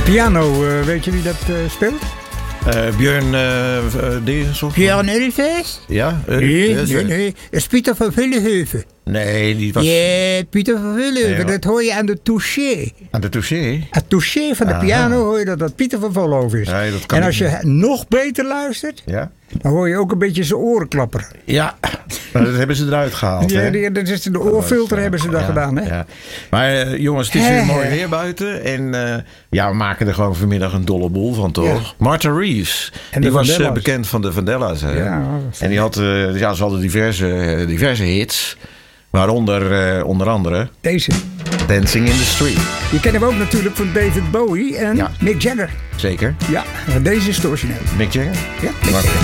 Piano, weet je wie dat speelt? Björn Degensof. Björn Ulvaeus? Ja? Nee. Dat is Pieter van Villeheuvel. Nee, die was... Ja, Pieter van Villeheuvel. Nee, dat hoor je aan de touché. Aan de touché? Het touché van de piano hoor je dat Pieter van Vollenhoven is. Nee, dat kan en als je nog beter luistert, ja? dan hoor je ook een beetje zijn oren klapperen. Ja, maar dat hebben ze eruit gehaald. Ja, hè? dat is de oorfilter hebben ze dat gedaan. Hè? Ja. Maar jongens, het is weer mooi weer buiten. En we maken er gewoon vanmiddag een dolle boel van, toch? Ja. Martha Reeves. En die was Vandellas. bekend van de Vandellas. Hè? Ja, en die had, ze hadden diverse hits. Waaronder onder andere deze. Dancing in the Street. Je kent hem ook natuurlijk van David Bowie en Mick Jagger. Zeker. Ja, deze is het origineel. Mick Jagger? Ja, Mick Jagger.